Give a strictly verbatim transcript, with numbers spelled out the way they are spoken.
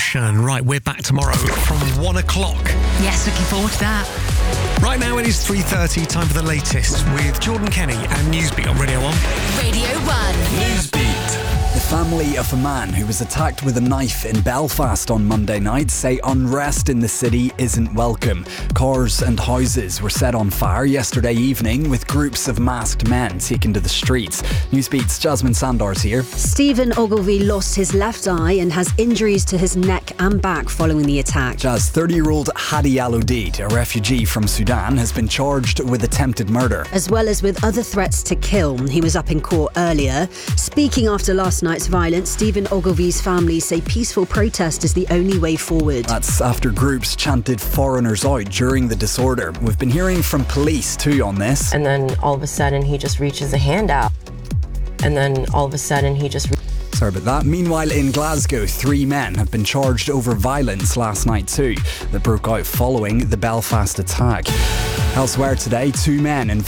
Emotion. Right, we're back tomorrow from one o'clock. Yes, looking forward to that. Right now it is three thirty, time for the latest with Jordan Kenny and Newsbeat on Radio one. Radio one. Newsbeat. The family of a man who was attacked with a knife in Belfast on Monday night say unrest in the city isn't welcome. Cars and houses were set on fire yesterday evening with groups of masked men taken to the streets. Newsbeat's Jasmine Sandars here. Stephen Ogilvie lost his left eye and has injuries to his neck and back following the attack. Jazz, thirty-year-old Hadi Al-Odeid, a refugee from Sudan, has been charged with attempted murder. As well as with other threats to kill. He was up in court earlier. Speaking after last night's violence, Stephen Ogilvie's family say peaceful protest is the only way forward. That's after groups chanted foreigners out during the disorder. We've been hearing from police too on this. And then all of a sudden he just reaches a hand out. And then all of a sudden he just... Re- Sorry about that. Meanwhile, in Glasgow, three men have been charged over violence last night too that broke out following the Belfast attack. Elsewhere today, two men involved